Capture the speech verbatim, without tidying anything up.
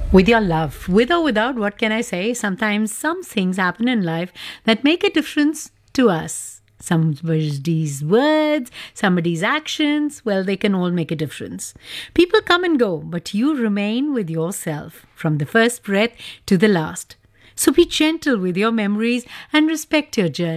With your love, with or without, what can I say? Sometimes some things happen in life that make a difference to us. Somebody's words, somebody's actions, well, they can all make a difference. People come and go, but you remain with yourself from the first breath to the last. So be gentle with your memories and respect your journey.